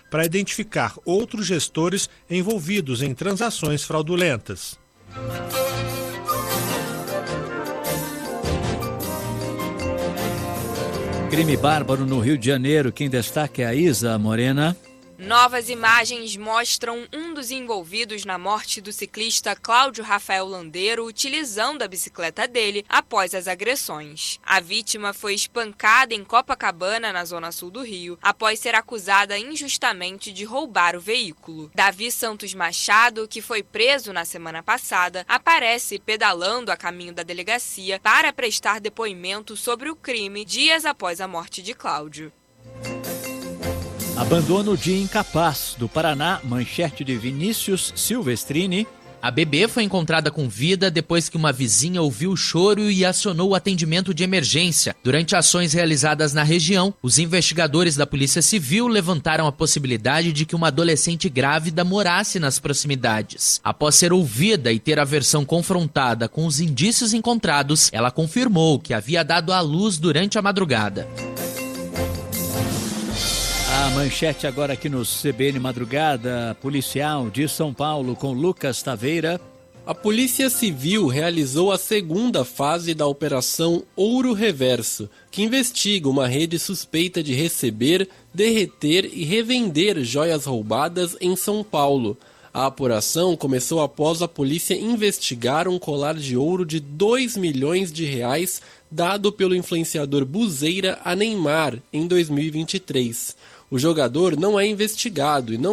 para identificar outros gestores envolvidos em transações fraudulentas. Crime bárbaro no Rio de Janeiro. Quem destaca é a Isa Morena. Novas imagens mostram um dos envolvidos na morte do ciclista Cláudio Rafael Landeiro utilizando a bicicleta dele após as agressões. A vítima foi espancada em Copacabana, na zona sul do Rio, após ser acusada injustamente de roubar o veículo. Davi Santos Machado, que foi preso na semana passada, aparece pedalando a caminho da delegacia para prestar depoimento sobre o crime dias após a morte de Cláudio. Abandono de incapaz do Paraná, manchete de Vinícius Silvestrini. A bebê foi encontrada com vida depois que uma vizinha ouviu o choro e acionou o atendimento de emergência. Durante ações realizadas na região, os investigadores da Polícia Civil levantaram a possibilidade de que uma adolescente grávida morasse nas proximidades. Após ser ouvida e ter a versão confrontada com os indícios encontrados, ela confirmou que havia dado à luz durante a madrugada. A manchete agora aqui no CBN Madrugada, policial de São Paulo com Lucas Taveira. A Polícia Civil realizou a segunda fase da Operação Ouro Reverso, que investiga uma rede suspeita de receber, derreter e revender joias roubadas em São Paulo. A apuração começou após a polícia investigar um colar de ouro de R$2 milhões dado pelo influenciador Buzeira a Neymar em 2023. O jogador não é investigado e não